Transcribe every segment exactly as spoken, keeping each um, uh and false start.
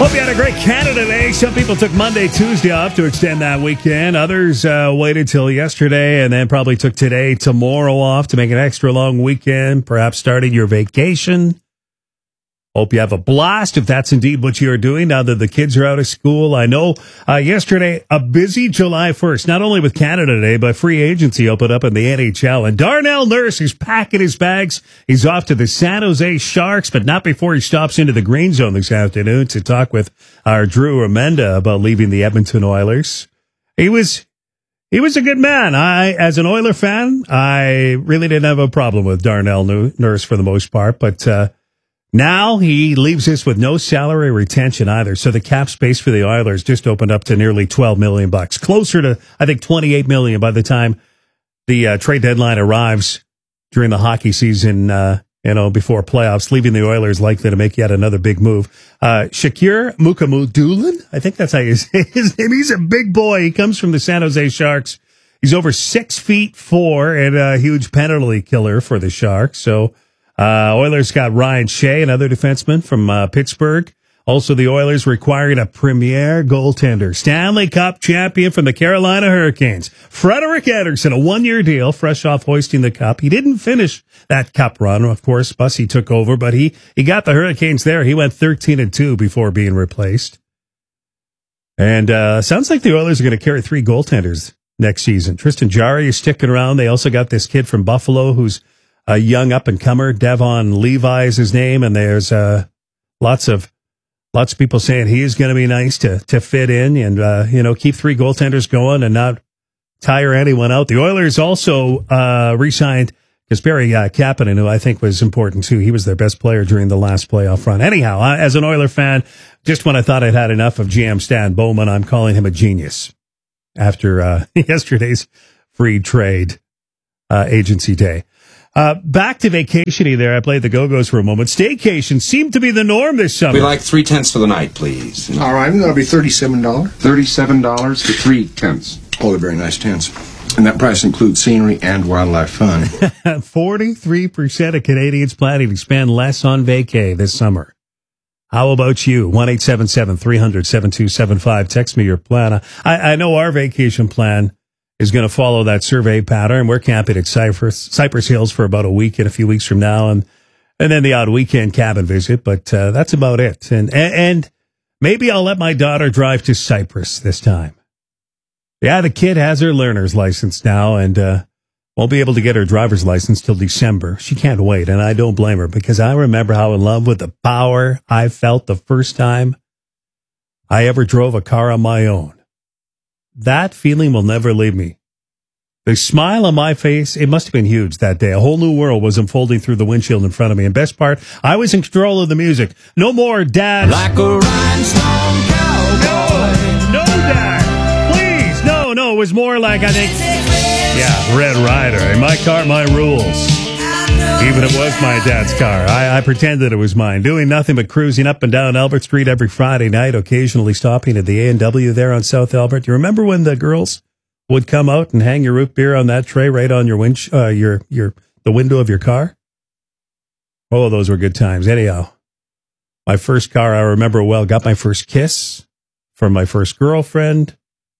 Hope you had a great Canada Day. Some people took Monday, Tuesday off to extend that weekend. Others uh, waited till yesterday and then probably took today, tomorrow off to make an extra long weekend, perhaps starting your vacation. Hope you have a blast if that's indeed what you're doing now that the kids are out of school. I know uh, yesterday, a busy July first, not only with Canada Day, but free agency opened up in the N H L. And Darnell Nurse is packing his bags. He's off to the San Jose Sharks, but not before he stops into the Green Zone this afternoon to talk with our Drew Amenda about leaving the Edmonton Oilers. He was... He was a good man. I, as an Oiler fan, I really didn't have a problem with Darnell Nurse for the most part, but... uh Now he leaves us with no salary retention either. So the cap space for the Oilers just opened up to nearly twelve million bucks, closer to, I think, twenty-eight million by the time the uh, trade deadline arrives during the hockey season, uh, you know, before playoffs, leaving the Oilers likely to make yet another big move. Uh, Shakir Mukhamadullin, I think that's how you say his name. He's a big boy. He comes from the San Jose Sharks. He's over six feet four and a huge penalty killer for the Sharks. So, Uh, Oilers got Ryan Shea, another defenseman from uh, Pittsburgh. Also, the Oilers requiring a premier goaltender, Stanley Cup champion from the Carolina Hurricanes, Frederik Andersen, a one-year deal, fresh off hoisting the cup. He didn't finish that cup run, of course. Bussy took over, but he he got the Hurricanes there. He went thirteen and two before being replaced. And uh, sounds like the Oilers are going to carry three goaltenders next season. Tristan Jarry is sticking around. They also got this kid from Buffalo who's a young up-and-comer. Devon Levi is his name, and there's uh, lots of lots of people saying he is going to be nice to to fit in and uh, you know keep three goaltenders going and not tire anyone out. The Oilers also uh, re-signed Kasperi uh, Kapanen, who I think was important too. He was their best player during the last playoff run. Anyhow, I, as an Oiler fan, just when I thought I'd had enough of G M Stan Bowman, I'm calling him a genius after uh, yesterday's free trade uh, agency day. Uh, back to vacation-y there. I played the Go-Go's for a moment. Staycation seemed to be the norm this summer. We like three-tenths for the night, please. All right, that'll be thirty-seven dollars. thirty-seven dollars for three-tenths. Oh, they're very nice tents. And that price includes scenery and wildlife fun. forty-three percent of Canadians planning to spend less on vacay this summer. How about you? one eight seven seven, three hundred, seven two seven five. Text me your plan. I, I know our vacation plan is going to follow that survey pattern. We're camping at Cypress, Cypress Hills for about a week and a few weeks from now, and and then the odd weekend cabin visit. But uh, that's about it. And, and and maybe I'll let my daughter drive to Cypress this time. Yeah, the kid has her learner's license now, and uh, won't be able to get her driver's license till December. She can't wait, and I don't blame her because I remember how in love with the power I felt the first time I ever drove a car on my own. That feeling will never leave me. The smile on my face, it must have been huge that day. A whole new world was unfolding through the windshield in front of me. And best part, I was in control of the music. No more dad. Like a rhinestone cowboy. No, no dad. Please, no, no. It was more like, I think, yeah, Red Ryder. In my car, my rules. Even if it was my dad's car, I, I pretended it was mine, doing nothing but cruising up and down Albert Street every Friday night, occasionally stopping at the A and W there on South Albert. You remember when the girls would come out and hang your root beer on that tray right on your winch, uh, your your the window of your car? Oh, those were good times. Anyhow, my first car I remember well. Got my first kiss from my first girlfriend.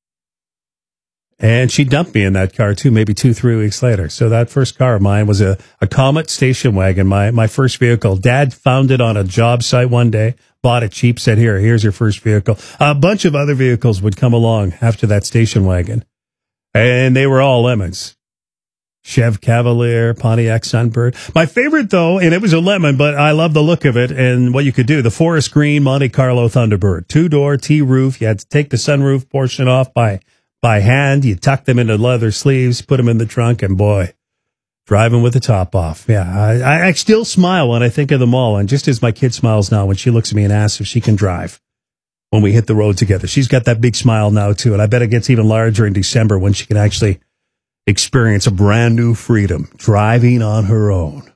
And she dumped me in that car, too, maybe two, three weeks later. So that first car of mine was a, a Comet station wagon, my, my first vehicle. Dad found it on a job site one day, bought it cheap, said, here, here's your first vehicle. A bunch of other vehicles would come along after that station wagon, and they were all lemons. Chev Cavalier, Pontiac Sunbird. My favorite, though, and it was a lemon, but I love the look of it and what you could do, the Forest Green Monte Carlo Thunderbird. Two-door, T-roof. You had to take the sunroof portion off by... By hand, you tuck them into leather sleeves, put them in the trunk, and boy, driving with the top off. Yeah, I, I still smile when I think of them all, and just as my kid smiles now when she looks at me and asks if she can drive when we hit the road together. She's got that big smile now, too, and I bet it gets even larger in December when she can actually experience a brand new freedom, driving on her own.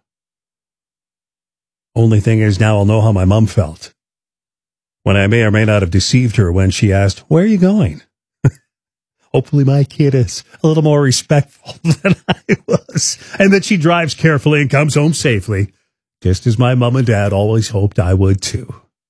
Only thing is now I'll know how my mom felt when I may or may not have deceived her when she asked, where are you going? Hopefully my kid is a little more respectful than I was, and that she drives carefully and comes home safely, just as my mom and dad always hoped I would too.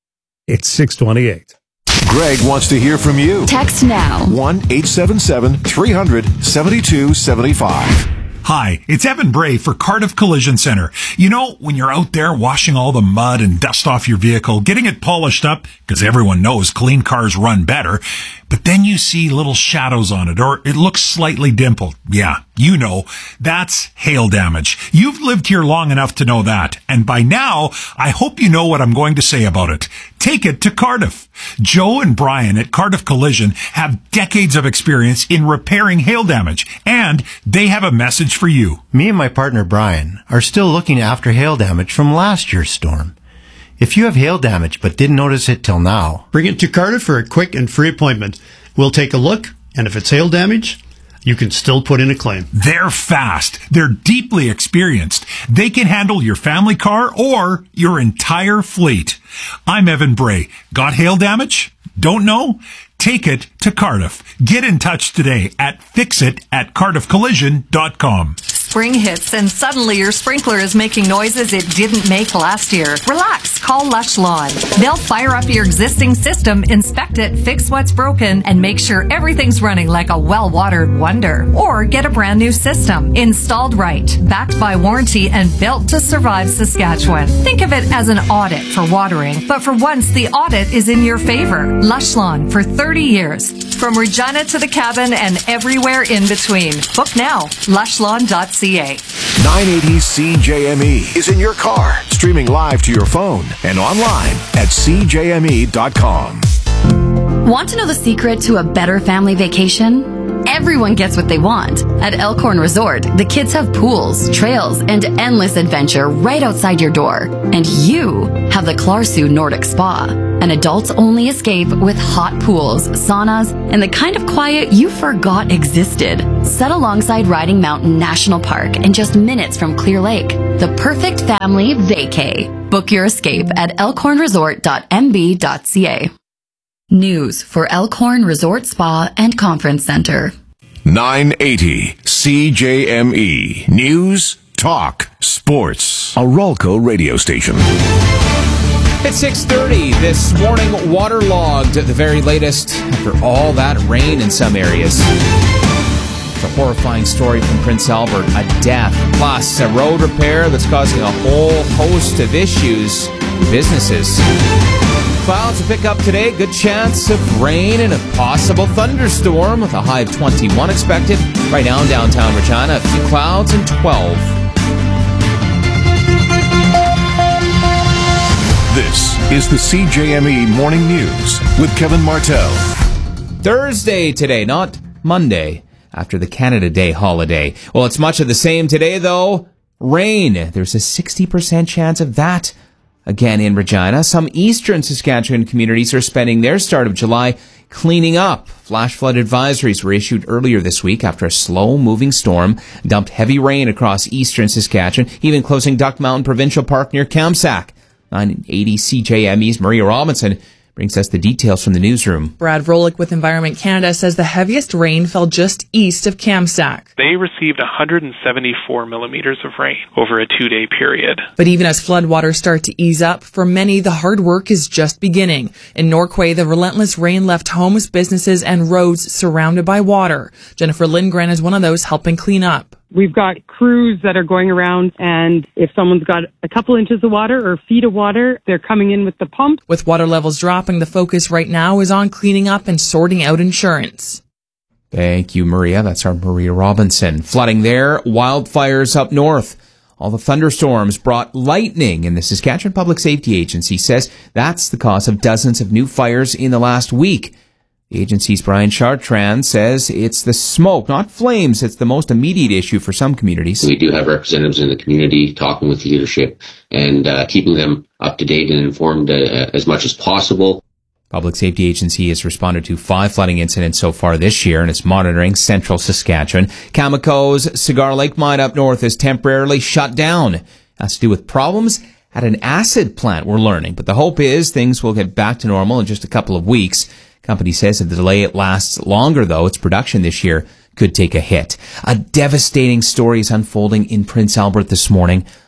It's six twenty-eight. Greg wants to hear from you. Text now. one eight seven seven, three hundred, seventy-two seventy-five. Hi, it's Evan Bray for Cardiff Collision Center. You know, when you're out there washing all the mud and dust off your vehicle, getting it polished up, because everyone knows clean cars run better, but then you see little shadows on it, or it looks slightly dimpled. Yeah, you know, that's hail damage. You've lived here long enough to know that, and by now, I hope you know what I'm going to say about it. Take it to Cardiff. Joe and Brian at Cardiff Collision have decades of experience in repairing hail damage, and they have a message for you. Me and my partner Brian are still looking after hail damage from last year's storm. If you have hail damage but didn't notice it till now, bring it to Cardiff for a quick and free appointment. We'll take a look, and if it's hail damage, you can still put in a claim. They're fast. They're deeply experienced. They can handle your family car or your entire fleet. I'm Evan Bray. Got hail damage? Don't know? Take it to Cardiff. Get in touch today at fixit at cardiff collision dot com. Spring hits and suddenly your sprinkler is making noises it didn't make last year. Relax. Call Lush Lawn. They'll fire up your existing system, inspect it, fix what's broken, and make sure everything's running like a well-watered wonder. Or get a brand new system, installed right, backed by warranty, and built to survive Saskatchewan. Think of it as an audit for watering, but for once the audit is in your favor. Lush Lawn for thirty years. From Regina to the cabin and everywhere in between. Book now. lush lawn dot c a. nine eighty C J M E is in your car, streaming live to your phone and online at c j m e dot com. Want to know the secret to a better family vacation? Everyone gets what they want. At Elkhorn Resort, the kids have pools, trails, and endless adventure right outside your door. And you have the Clarsu Nordic Spa, an adults-only escape with hot pools, saunas, and the kind of quiet you forgot existed. Set alongside Riding Mountain National Park and just minutes from Clear Lake. The perfect family vacay. Book your escape at elkhorn resort dot m b dot c a. News for Elkhorn Resort Spa and Conference Center. nine eighty C J M E. News, talk, sports. A Rolco radio station. It's six thirty this morning, waterlogged at the very latest after all that rain in some areas. It's a horrifying story from Prince Albert, a death, plus a road repair that's causing a whole host of issues for businesses. Clouds will pick up today. Good chance of rain and a possible thunderstorm with a high of twenty-one expected. Right now in downtown Regina, a few clouds and twelve. This is the C J M E Morning News with Kevin Martell. Thursday today, not Monday, after the Canada Day holiday. Well, it's much of the same today, though. Rain. There's a sixty percent chance of that. Again in Regina, some eastern Saskatchewan communities are spending their start of July cleaning up. Flash flood advisories were issued earlier this week after a slow-moving storm dumped heavy rain across eastern Saskatchewan, even closing Duck Mountain Provincial Park near Kamsack. nine eighty C J M E's Maria Robinson brings us the details from the newsroom. Brad Vrolik with Environment Canada says the heaviest rain fell just east of Kamsack. They received one hundred seventy-four millimeters of rain over a two-day period. But even as floodwaters start to ease up, for many, the hard work is just beginning. In Norquay, the relentless rain left homes, businesses, and roads surrounded by water. Jennifer Lindgren is one of those helping clean up. We've got crews that are going around, and if someone's got a couple inches of water or feet of water, they're coming in with the pump. With water levels dropping, the focus right now is on cleaning up and sorting out insurance. Thank you, Maria. That's our Maria Robinson. Flooding there, wildfires up north. All the thunderstorms brought lightning, and the Saskatchewan Public Safety Agency says that's the cause of dozens of new fires in the last week. The agency's Brian Chartrand says it's the smoke, not flames, that's the most immediate issue for some communities. We do have representatives in the community talking with leadership and uh, keeping them up to date and informed uh, as much as possible. Public Safety Agency has responded to five flooding incidents so far this year and is monitoring central Saskatchewan. Cameco's Cigar Lake mine up north is temporarily shut down. It has to do with problems at an acid plant, we're learning. But the hope is things will get back to normal in just a couple of weeks. Company says if the delay it lasts longer, though, its production this year could take a hit. A devastating story is unfolding in Prince Albert this morning.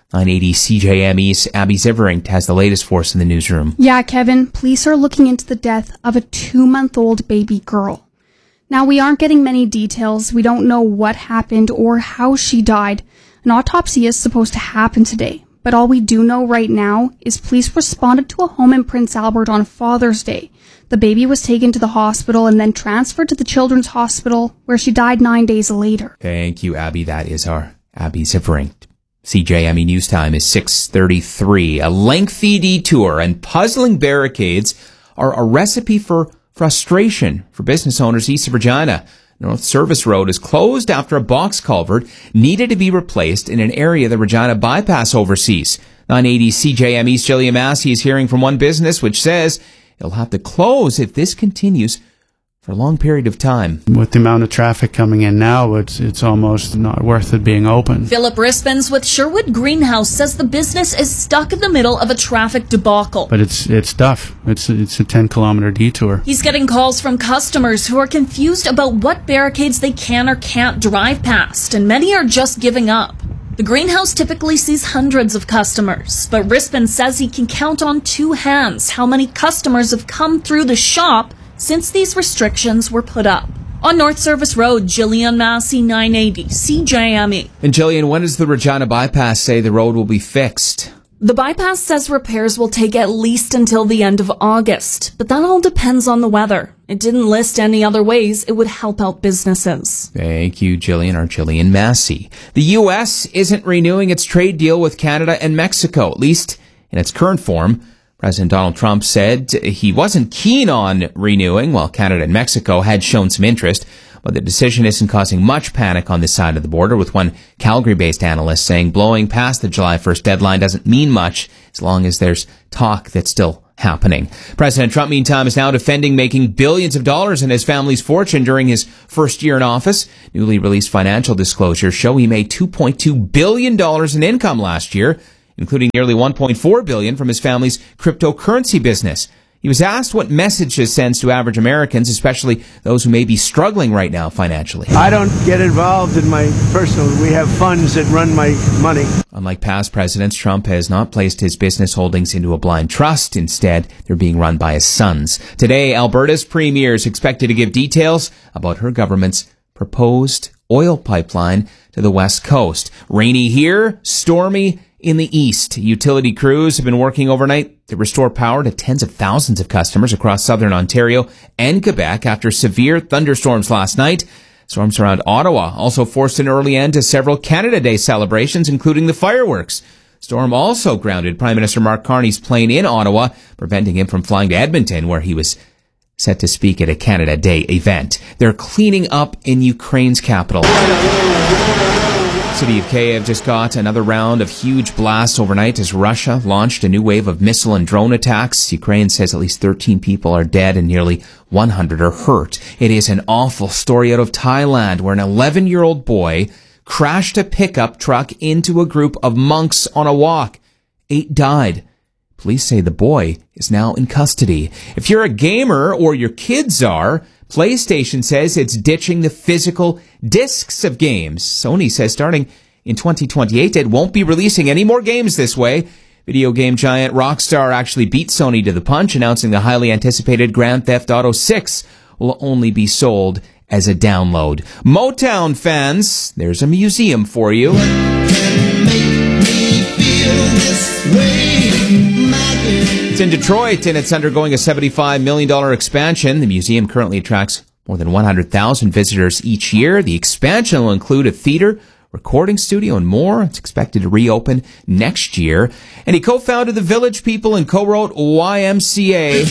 nine eighty C J M E's Abby Zivering has the latest for us in the newsroom. Yeah, Kevin, police are looking into the death of a two-month-old baby girl. Now, we aren't getting many details. We don't know what happened or how she died. An autopsy is supposed to happen today. But all we do know right now is police responded to a home in Prince Albert on Father's Day. The baby was taken to the hospital and then transferred to the Children's Hospital, where she died nine days later. Thank you, Abby. That is our Abby Zivering. C J M E News Time is six thirty-three. A lengthy detour and puzzling barricades are a recipe for frustration for business owners east of Regina. North Service Road is closed after a box culvert needed to be replaced in an area the Regina bypass oversees. nine eighty C J M E's Jillian Massey is hearing from one business which says it'll have to close if this continues for a long period of time. With the amount of traffic coming in now, it's it's almost not worth it being open. Philip Rispens with Sherwood Greenhouse says the business is stuck in the middle of a traffic debacle. But it's it's tough. It's it's a ten kilometer detour. He's getting calls from customers who are confused about what barricades they can or can't drive past, and many are just giving up. The greenhouse typically sees hundreds of customers, but Rispens says he can count on two hands how many customers have come through the shop since these restrictions were put up. On North Service Road, Jillian Massey, nine eighty C J M E. And Jillian, when does the Regina bypass say the road will be fixed? The bypass says repairs will take at least until the end of August, but that all depends on the weather. It didn't list any other ways it would help out businesses. Thank you, Jillian, or Jillian Massey. The U S isn't renewing its trade deal with Canada and Mexico, at least in its current form. President Donald Trump said he wasn't keen on renewing, while Canada and Mexico had shown some interest. But the decision isn't causing much panic on this side of the border, with one Calgary-based analyst saying blowing past the July first deadline doesn't mean much as long as there's talk that's still happening. President Trump, meantime, is now defending making billions of dollars in his family's fortune during his first year in office. Newly released financial disclosures show he made two point two billion dollars in income last year, including nearly one point four billion dollars from his family's cryptocurrency business. He was asked what message this sends to average Americans, especially those who may be struggling right now financially. I don't get involved in my personal. We have funds that run my money. Unlike past presidents, Trump has not placed his business holdings into a blind trust. Instead, they're being run by his sons. Today, Alberta's premier is expected to give details about her government's proposed oil pipeline to the West Coast. Rainy here, stormy in the east. Utility crews have been working overnight to restore power to tens of thousands of customers across southern Ontario and Quebec after severe thunderstorms last night. Storms around Ottawa also forced an early end to several Canada Day celebrations, including the fireworks. Storm also grounded Prime Minister Mark Carney's plane in Ottawa, preventing him from flying to Edmonton, where he was set to speak at a Canada Day event. They're cleaning up in Ukraine's capital. City of Kiev just got another round of huge blasts overnight as Russia launched a new wave of missile and drone attacks. Ukraine says at least thirteen people are dead and nearly one hundred are hurt. It is an awful story out of Thailand where an eleven-year-old boy crashed a pickup truck into a group of monks on a walk. Eight died. Police say the boy is now in custody. If you're a gamer, or your kids are, PlayStation says it's ditching the physical discs of games. Sony says starting in twenty twenty-eight, it won't be releasing any more games this way. Video game giant Rockstar actually beat Sony to the punch, announcing the highly anticipated Grand Theft Auto six will only be sold as a download. Motown fans, there's a museum for you. It's in Detroit, and it's undergoing a seventy-five million dollars expansion. The museum currently attracts more than one hundred thousand visitors each year. The expansion will include a theater, recording studio, and more. It's expected to reopen next year. And he co-founded the Village People and co-wrote Y M C A.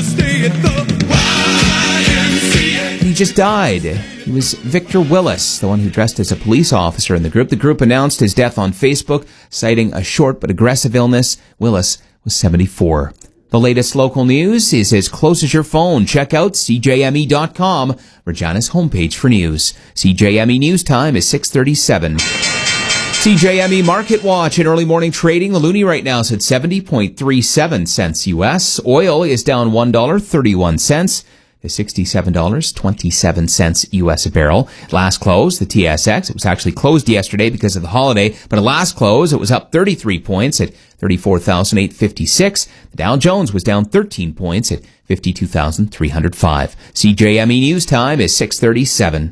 He just died. He was Victor Willis, the one who dressed as a police officer in the group. The group announced his death on Facebook, citing a short but aggressive illness. Willis was seventy-four. The latest local news is as close as your phone. Check out C J M E dot com, Regina's homepage for news. C J M E News Time is six thirty-seven. C J M E Market Watch in early morning trading. The loonie right now is at seventy point three seven cents U S. Oil is down one dollar and thirty-one cents. to sixty-seven dollars and twenty-seven cents U S a barrel. Last close, the T S X, it was actually closed yesterday because of the holiday, but at last close, it was up thirty-three points at thirty-four thousand eight hundred fifty-six. The Dow Jones was down thirteen points at fifty-two thousand three hundred five. C J M E News Time is six thirty-seven.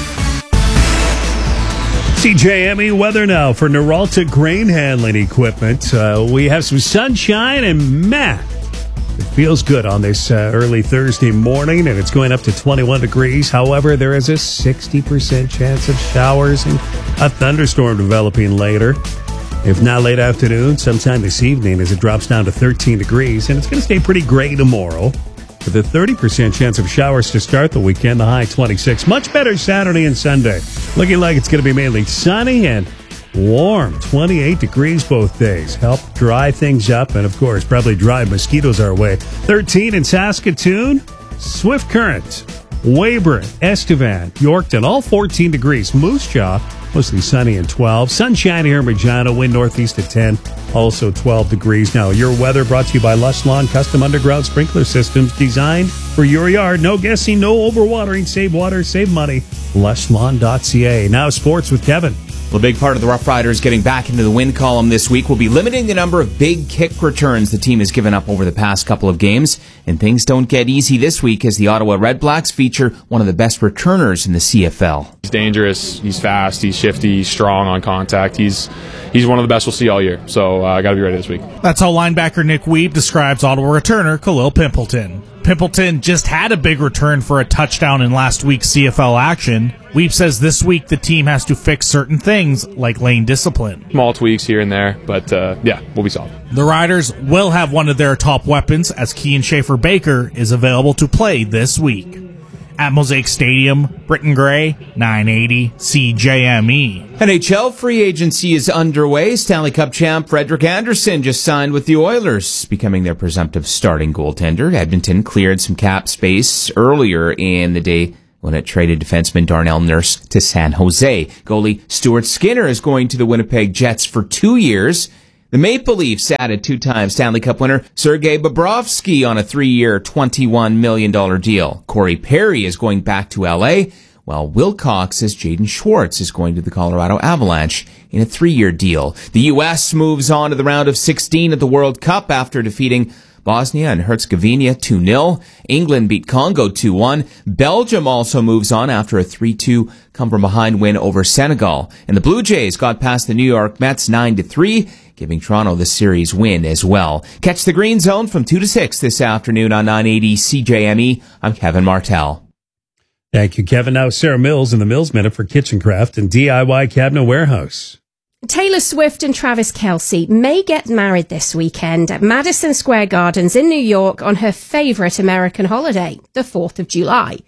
C J M E weather now for Noralta grain handling equipment. Uh, we have some sunshine and man, it feels good on this uh, early Thursday morning, and it's going up to twenty-one degrees. However, there is a sixty percent chance of showers and a thunderstorm developing later. If not late afternoon, sometime this evening as it drops down to thirteen degrees, and it's going to stay pretty gray tomorrow with a thirty percent chance of showers to start the weekend, the high twenty-six. Much better Saturday and Sunday. Looking like it's going to be mainly sunny and warm, twenty-eight degrees both days. Help dry things up and, of course, probably drive mosquitoes our way. thirteen in Saskatoon, Swift Current, Weyburn, Estevan, Yorkton, all fourteen degrees. Moose Jaw, mostly sunny and twelve. Sunshine here in Regina, wind northeast at ten, also twelve degrees. Now, your weather brought to you by Lush Lawn Custom Underground Sprinkler Systems designed for your yard. No guessing, no overwatering. Save water, save money. lush lawn dot c a. Now, sports with Kevin. Well, a big part of the Rough Riders getting back into the win column this week will be limiting the number of big kick returns the team has given up over the past couple of games. And things don't get easy this week as the Ottawa Red Blacks feature one of the best returners in the C F L. He's dangerous, he's fast, he's shifty, he's strong on contact. He's he's one of the best we'll see all year. So I uh, got to be ready this week. That's how linebacker Nick Weeb describes Ottawa returner Khalil Pimpleton. Pimpleton just had a big return for a touchdown in last week's C F L action. Weeb says this week the team has to fix certain things like lane discipline. Small tweaks here and there, but uh, yeah, we'll be solid. The Riders will have one of their top weapons as Kean Schaefer-Baker is available to play this week. At Mosaic Stadium, Britton Gray, nine eighty C J M E. N H L free agency is underway. Stanley Cup champ Frederik Andersen just signed with the Oilers, becoming their presumptive starting goaltender. Edmonton cleared some cap space earlier in the day when it traded defenseman Darnell Nurse to San Jose. Goalie Stuart Skinner is going to the Winnipeg Jets for two years. The Maple Leafs added two-time Stanley Cup winner Sergei Bobrovsky on a three-year, twenty-one million dollars deal. Corey Perry is going back to L A, while Wilcox says Jaden Schwartz is going to the Colorado Avalanche in a three-year deal. The U S moves on to the round of sixteen at the World Cup after defeating Bosnia and Herzegovina two nil. England beat Congo two one. Belgium also moves on after a three two come-from-behind win over Senegal. And the Blue Jays got past the New York Mets nine to three, giving Toronto the series win as well. Catch the Green Zone from two to six this afternoon on nine eighty C J M E. I'm Kevin Martell. Thank you, Kevin. Now, Sarah Mills in the Mills Minute for Kitchen Craft and D I Y Cabinet Warehouse. Taylor Swift and Travis Kelce may get married this weekend at Madison Square Gardens in New York on her favourite American holiday, the fourth of July.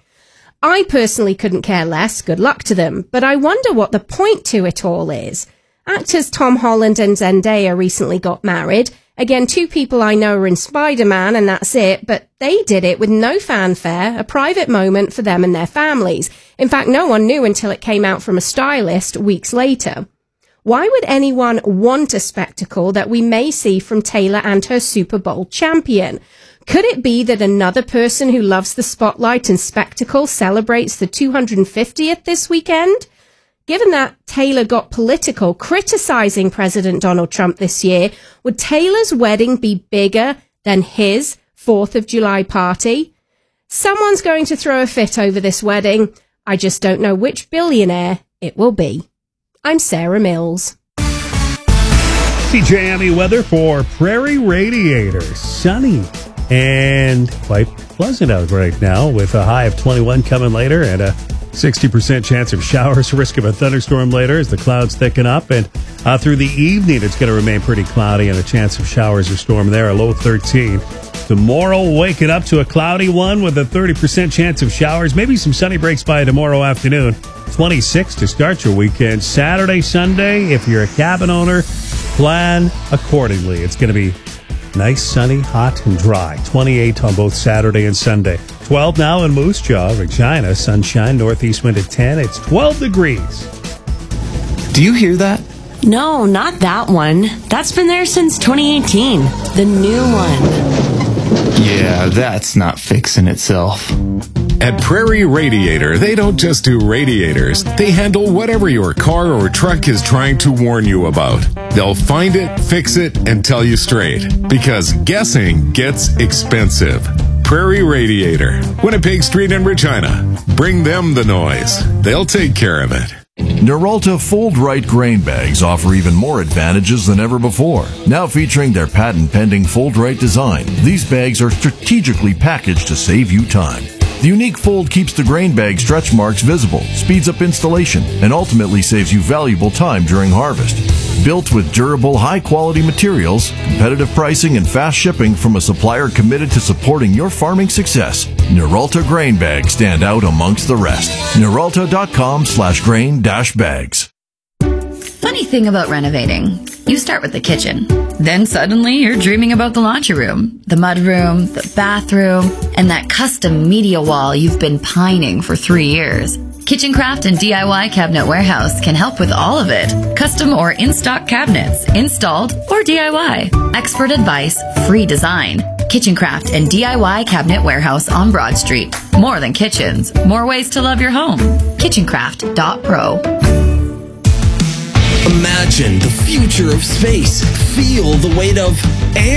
I personally couldn't care less, good luck to them, but I wonder what the point to it all is. Actors Tom Holland and Zendaya recently got married. Again, two people I know are in Spider-Man and that's it, but they did it with no fanfare, a private moment for them and their families. In fact, no one knew until it came out from a stylist weeks later. Why would anyone want a spectacle that we may see from Taylor and her Super Bowl champion? Could it be that another person who loves the spotlight and spectacle celebrates the two hundred fiftieth this weekend? Given that Taylor got political criticizing President Donald Trump this year, would Taylor's wedding be bigger than his fourth of July party? Someone's going to throw a fit over this wedding. I just don't know which billionaire it will be. I'm Sarah Mills. C J M E weather for Prairie Radiator. Sunny and quite pleasant out right now with a high of twenty-one coming later and a sixty percent chance of showers, risk of a thunderstorm later as the clouds thicken up. And uh, through the evening, it's going to remain pretty cloudy and a chance of showers or storm there, a low thirteen. Tomorrow, waking up to a cloudy one with a thirty percent chance of showers, maybe some sunny breaks by tomorrow afternoon. twenty-six to start your weekend. Saturday, Sunday, if you're a cabin owner, plan accordingly. It's going to be nice, sunny, hot, and dry. twenty-eight on both Saturday and Sunday. twelve now in Moose Jaw, Regina. Sunshine, northeast wind at ten. It's twelve degrees. Do you hear that? No, not that one. That's been there since twenty eighteen. The new one. Yeah, that's not fixing itself. At Prairie Radiator, they don't just do radiators. They handle whatever your car or truck is trying to warn you about. They'll find it, fix it, and tell you straight. Because guessing gets expensive. Prairie Radiator, Winnipeg Street in Regina. Bring them the noise. They'll take care of it. Noralta Fold Right grain bags offer even more advantages than ever before. Now featuring their patent-pending Fold Right design, these bags are strategically packaged to save you time. The unique fold keeps the grain bag stretch marks visible, speeds up installation, and ultimately saves you valuable time during harvest. Built with durable, high-quality materials, competitive pricing, and fast shipping from a supplier committed to supporting your farming success, Noralta grain bags stand out amongst the rest. Noralta.com slash grain dash bags. Funny thing about renovating. You start with the kitchen. Then suddenly you're dreaming about the laundry room, the mudroom, the bathroom, and that custom media wall you've been pining for three years. Kitchen Craft and D I Y Cabinet Warehouse can help with all of it. Custom or in-stock cabinets, installed or D I Y. Expert advice, free design. Kitchen Craft and D I Y Cabinet Warehouse on Broad Street. More than kitchens, more ways to love your home. kitchen craft dot pro. Imagine the future of space. Feel the weight of air.